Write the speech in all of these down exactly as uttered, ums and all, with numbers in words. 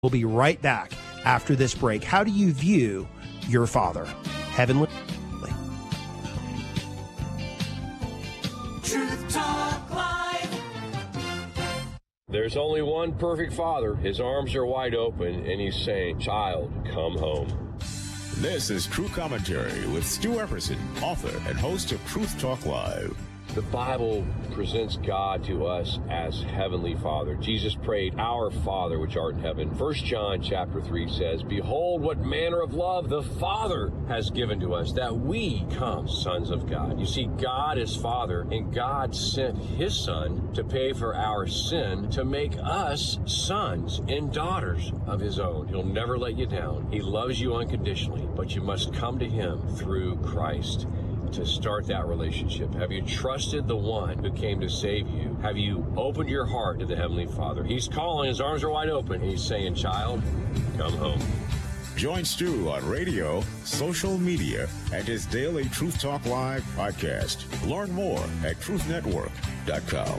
We'll be right back after this break. How do you view your Father? Heavenly. Truth Talk Live. There's only one perfect Father. His arms are wide open, and he's saying, "Child, come home." This is True Commentary with Stu Epperson, author and host of Truth Talk Live. The Bible presents God to us as Heavenly Father. Jesus prayed, "Our Father which art in heaven." First John chapter three says, "Behold what manner of love the Father has given to us, that we come sons of God." You see, God is Father, and God sent His Son to pay for our sin, to make us sons and daughters of His own. He'll never let you down. He loves you unconditionally, but you must come to Him through Christ to start that relationship. Have you trusted the one who came to save you? Have you opened your heart to the Heavenly Father? He's calling, his arms are wide open. He's saying, "Child, come home." Join Stu on radio, social media, and his daily Truth Talk Live podcast. Learn more at truth network dot com.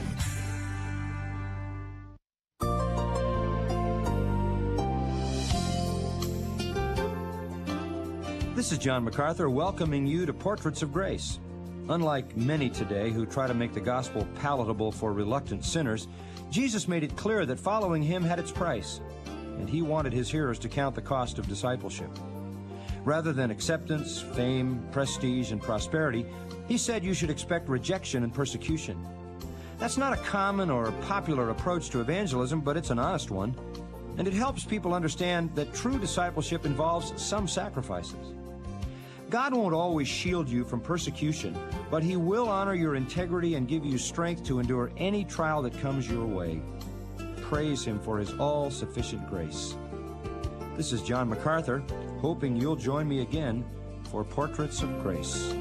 This is John MacArthur welcoming you to Portraits of Grace. Unlike many today who try to make the gospel palatable for reluctant sinners, Jesus made it clear that following him had its price, and he wanted his hearers to count the cost of discipleship. Rather than acceptance, fame, prestige, and prosperity, he said you should expect rejection and persecution. That's not a common or popular approach to evangelism, but it's an honest one, and it helps people understand that true discipleship involves some sacrifices. God won't always shield you from persecution, but he will honor your integrity and give you strength to endure any trial that comes your way. Praise him for his all-sufficient grace. This is John MacArthur, hoping you'll join me again for Portraits of Grace.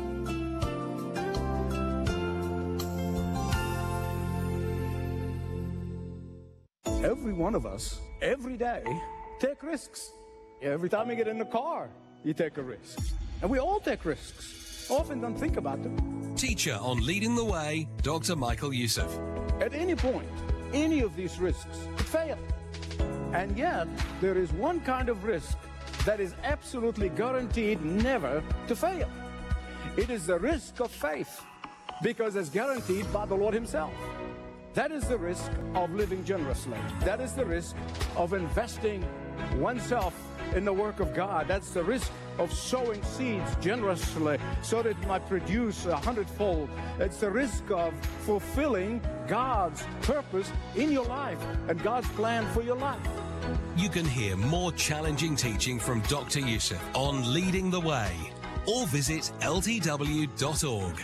Every one of us, every day, take risks. Every time you get in the car, you take a risk. And we all take risks. Often don't think about them. Teacher on Leading the Way, Doctor Michael Youssef. At any point, any of these risks could fail. And yet, there is one kind of risk that is absolutely guaranteed never to fail. It is the risk of faith, because it's guaranteed by the Lord himself. That is the risk of living generously. That is the risk of investing oneself in the work of God. That's the risk of sowing seeds generously so that it might produce a hundredfold. It's the risk of fulfilling God's purpose in your life and God's plan for your life. You can hear more challenging teaching from Doctor Youssef on Leading the Way, or visit L T W dot org.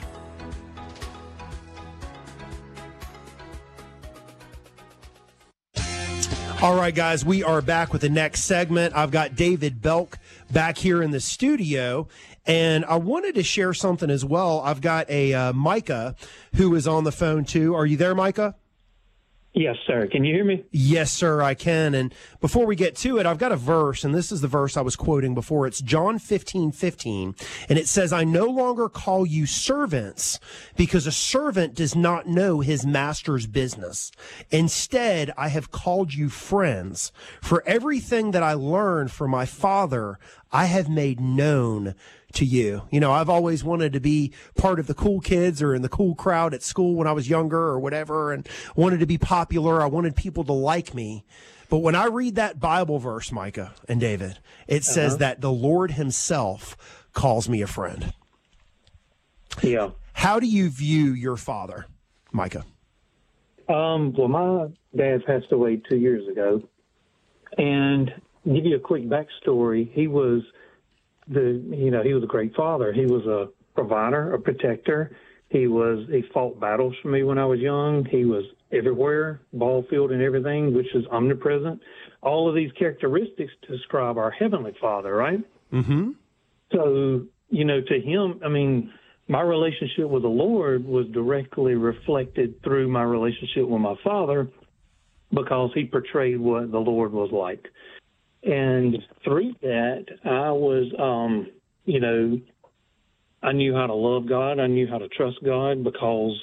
All right, guys, we are back with the next segment. I've got David Belk back here in the studio, and I wanted to share something as well. I've got a uh, Micah who is on the phone, too. Are you there, Micah? Yes, sir. Can you hear me? Yes, sir, I can. And before we get to it, I've got a verse, and this is the verse I was quoting before. It's John fifteen fifteen, and it says, "I no longer call you servants, because a servant does not know his master's business. Instead, I have called you friends. For everything that I learned from my Father, I have made known to you." You know, I've always wanted to be part of the cool kids or in the cool crowd at school when I was younger or whatever, and wanted to be popular. I wanted people to like me. But when I read that Bible verse, Micah and David, it says uh-huh. that the Lord himself calls me a friend. Yeah. How do you view your father, Micah? Um, well, my dad passed away two years ago. And to give you a quick backstory, he was the, you know, he was a great father. He was a provider, a protector. He was, he fought battles for me when I was young. He was everywhere, ball field and everything, which is omnipresent. All of these characteristics describe our Heavenly Father, right? Mm-hmm. So, you know, to him, I mean, my relationship with the Lord was directly reflected through my relationship with my father, because he portrayed what the Lord was like. And through that, I was, um, you know, I knew how to love God. I knew how to trust God, because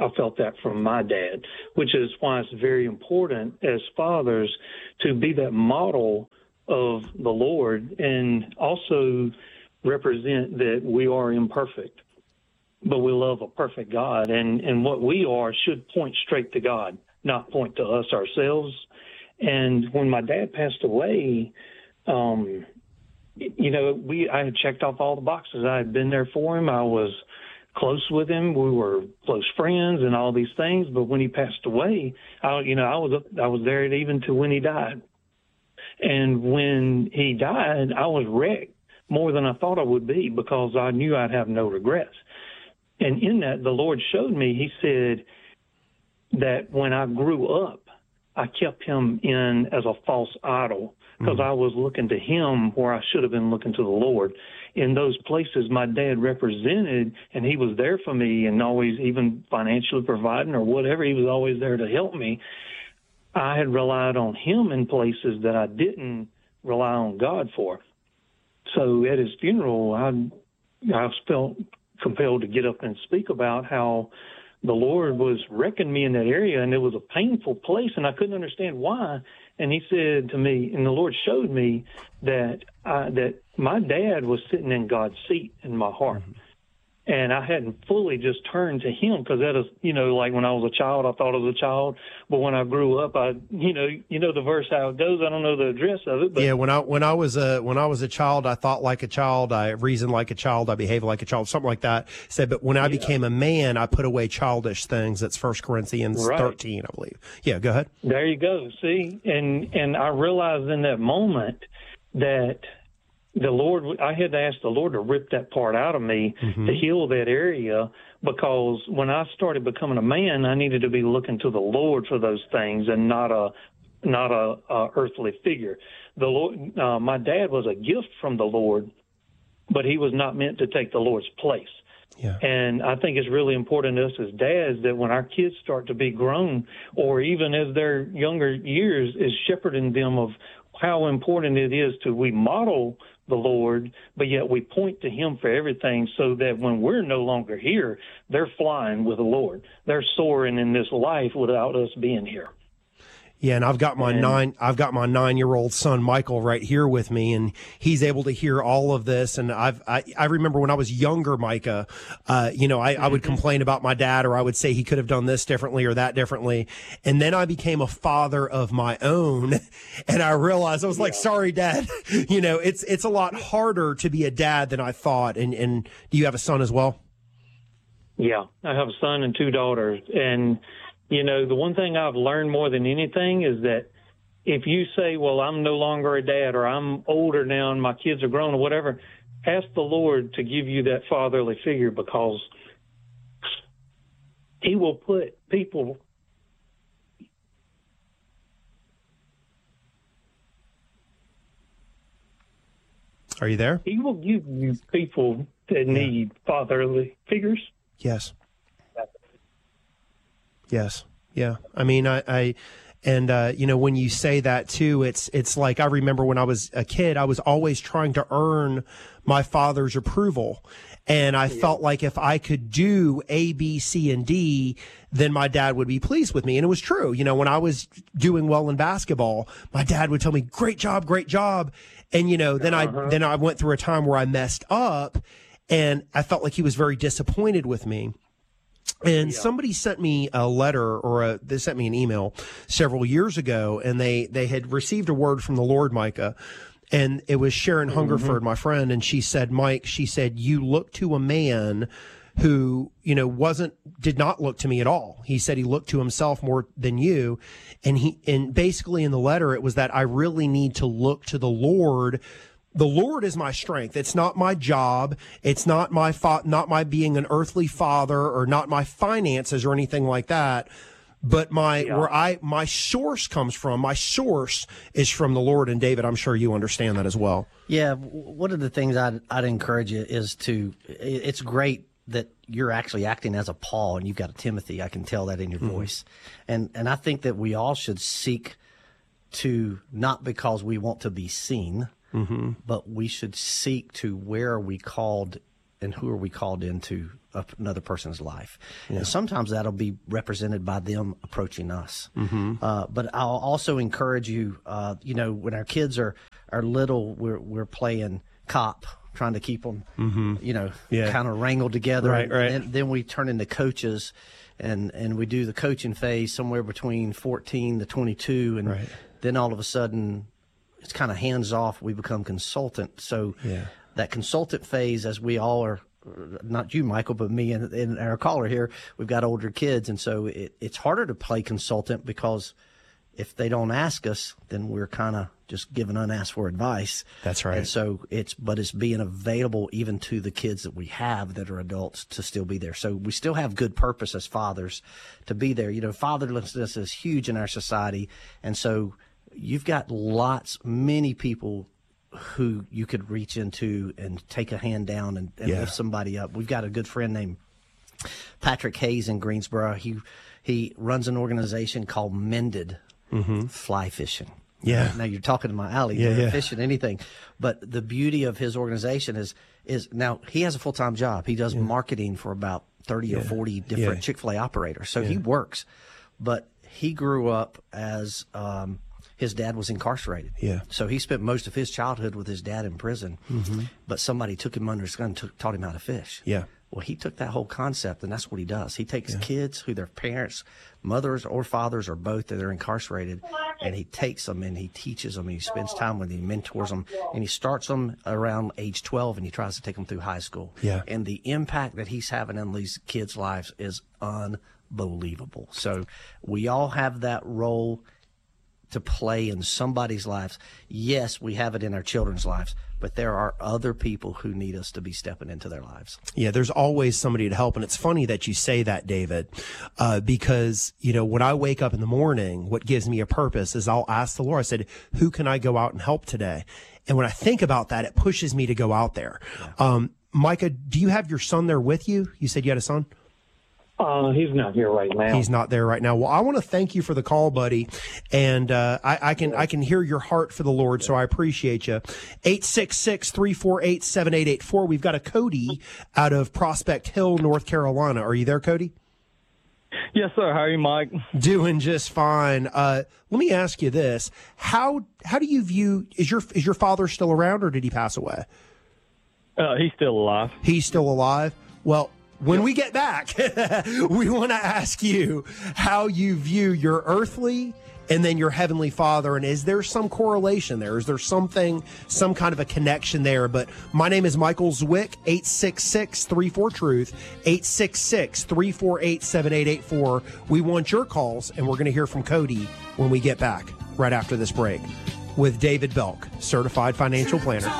I felt that from my dad, which is why it's very important as fathers to be that model of the Lord and also represent that we are imperfect, but we love a perfect God. And, and what we are should point straight to God, not point to us ourselves. And when my dad passed away, um, you know, we I had checked off all the boxes. I had been there for him. I was close with him. We were close friends and all these things. But when he passed away, I, you know, I was I was there even to when he died. And when he died, I was wrecked more than I thought I would be because I knew I'd have no regrets. And in that, the Lord showed me, he said that when I grew up, I kept him in as a false idol because mm-hmm. I was looking to him where I should have been looking to the Lord. In those places my dad represented, and he was there for me and always even financially providing or whatever, he was always there to help me. I had relied on him in places that I didn't rely on God for. So at his funeral, I, I felt compelled to get up and speak about how the Lord was wrecking me in that area, and it was a painful place, and I couldn't understand why. And he said to me, and the Lord showed me that I, that my dad was sitting in God's seat in my heart. Mm-hmm. And I hadn't fully just turned to him because that is, you know, like when I was a child, I thought I was a child. But when I grew up, I, you know, you know the verse how it goes. I don't know the address of it. But yeah, when I when I was a when I was a child, I thought like a child, I reasoned like a child, I behaved like a child, something like that. Said, but when I yeah. became a man, I put away childish things. That's First Corinthians right. thirteen, I believe. Yeah, go ahead. There you go. See, and and I realized in that moment that the Lord, I had to ask the Lord to rip that part out of me mm-hmm. to heal that area, because when I started becoming a man, I needed to be looking to the Lord for those things and not a not a, a earthly figure. The Lord, uh, my dad was a gift from the Lord, but he was not meant to take the Lord's place. Yeah. And I think it's really important to us as dads that when our kids start to be grown, or even as their younger years, is shepherding them of how important it is to we model the Lord, but yet we point to him for everything, so that when we're no longer here, they're flying with the Lord. They're soaring in this life without us being here. Yeah, and I've got my and, nine I've got my nine-year-old son Michael right here with me, and he's able to hear all of this. And I've I, I remember when I was younger, Micah, uh, you know, I, I would complain about my dad, or I would say he could have done this differently or that differently. And then I became a father of my own, and I realized I was like, yeah. sorry, Dad. You know, it's it's a lot harder to be a dad than I thought. And and do you have a son as well? Yeah, I have a son and two daughters, and you know, the one thing I've learned more than anything is that if you say, well, I'm no longer a dad, or I'm older now and my kids are grown or whatever, ask the Lord to give you that fatherly figure, because he will put people. Are you there? He will give you people that yeah. need fatherly figures. Yes. Yes. Yeah. I mean, I, I and, uh, you know, when you say that too, it's, it's like, I remember when I was a kid, I was always trying to earn my father's approval. And I yeah. felt like if I could do A, B, C, and D, then my dad would be pleased with me. And it was true. You know, when I was doing well in basketball, my dad would tell me, great job, great job. And, you know, then uh-huh. I, then I went through a time where I messed up, and I felt like he was very disappointed with me. And yeah. somebody sent me a letter, or a, they sent me an email several years ago, and they, they had received a word from the Lord, Micah. And it was Sharon Hungerford, mm-hmm. my friend. And she said, Mike, she said, you look to a man who, you know, wasn't, did not look to me at all. He said he looked to himself more than you. And he, and basically in the letter, it was that I really need to look to the Lord. The Lord is my strength. It's not my job. It's not my fa- not my being an earthly father, or not my finances or anything like that. But my yeah. where I my source comes from. My source is from the Lord. And David, I'm sure you understand that as well. Yeah, one of the things I'd I'd encourage you is to. It's great that you're actually acting as a Paul, and you've got a Timothy. I can tell that in your mm-hmm. voice, and and I think that we all should seek to, not because we want to be seen. Mm-hmm. But we should seek to, where are we called and who are we called into another person's life. Yeah. And sometimes that'll be represented by them approaching us. Mm-hmm. Uh, but I'll also encourage you, uh, you know, when our kids are, are little, we're, we're playing cop, trying to keep them, mm-hmm. you know, yeah. kind of wrangled together. Right, right. And then we turn into coaches, and, and we do the coaching phase somewhere between fourteen to twenty-two. And right. then all of a sudden it's kind of hands off. We become consultant. So yeah. that consultant phase, as we all are, not you, Michael, but me and, and our caller here, we've got older kids. And so it, it's harder to play consultant, because if they don't ask us, then we're kind of just giving unasked for advice. That's right. And so it's, but it's being available even to the kids that we have that are adults to still be there. So we still have good purpose as fathers to be there. You know, fatherlessness is huge in our society. And so you've got lots, many people who you could reach into and take a hand down and, and yeah. lift somebody up. We've got a good friend named Patrick Hayes in Greensboro. He, he runs an organization called Mended mm-hmm. Fly Fishing. Yeah. Now you're talking to my alley. Yeah, yeah. Fishing, anything. But the beauty of his organization is, is now he has a full-time job. He does yeah. marketing for about thirty yeah. or forty different yeah. Chick-fil-A operators. So yeah. he works, but he grew up as, um, his dad was incarcerated. Yeah. So he spent most of his childhood with his dad in prison, mm-hmm. but somebody took him under his gun and took, taught him how to fish. Yeah. Well, he took that whole concept, and that's what he does. He takes yeah. kids who their parents, mothers or fathers or both, that are incarcerated, and he takes them and he teaches them and he spends time with them, he mentors them, and he starts them around age twelve, and he tries to take them through high school. Yeah. And the impact that he's having in these kids' lives is unbelievable. So we all have that role to play in somebody's lives. Yes, we have it in our children's lives, but there are other people who need us to be stepping into their lives. Yeah, there's always somebody to help. And it's funny that you say that, David, uh, because, you know, when I wake up in the morning, what gives me a purpose is I'll ask the Lord, I said, who can I go out and help today? And when I think about that, it pushes me to go out there. Yeah. Um, Micah, do you have your son there with you? You said you had a son? Uh, he's not here right now. He's not there right now. Well, I want to thank you for the call, buddy. And, uh, I, I can, I can hear your heart for the Lord. So I appreciate you. eight six six, three four eight, seven eight eight four. We've got a Cody out of Prospect Hill, North Carolina. Are you there, Cody? Yes, sir. How are you, Mike? Doing just fine. Uh, let me ask you this. How, how do you view, is your, is your father still around, or did he pass away? Uh, he's still alive. He's still alive? Well, when we get back, we want to ask you how you view your earthly and then your heavenly Father. And is there some correlation there? Is there something, some kind of a connection there? But my name is Michael Zwick, eight six six, three four, truth, eight six six, three four eight, seven eight eight four. We want your calls, and we're going to hear from Cody when we get back right after this break with David Belk, Certified Financial Planner.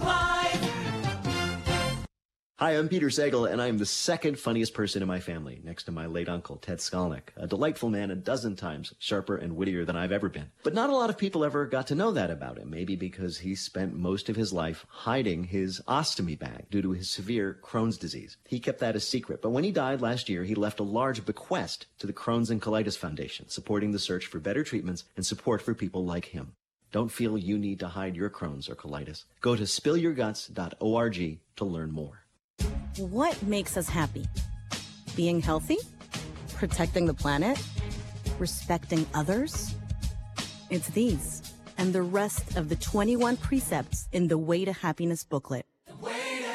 Hi, I'm Peter Sagal, and I'm the second funniest person in my family, next to my late uncle, Ted Skolnick, a delightful man a dozen times sharper and wittier than I've ever been. But not a lot of people ever got to know that about him, maybe because he spent most of his life hiding his ostomy bag due to his severe Crohn's disease. He kept that a secret, but when he died last year, he left a large bequest to the Crohn's and Colitis Foundation, supporting the search for better treatments and support for people like him. Don't feel you need to hide your Crohn's or colitis. Go to spill your guts dot org to learn more. What makes us happy? Being healthy? Protecting the planet? Respecting others? It's these and the rest of the twenty-one precepts in the Way to Happiness booklet.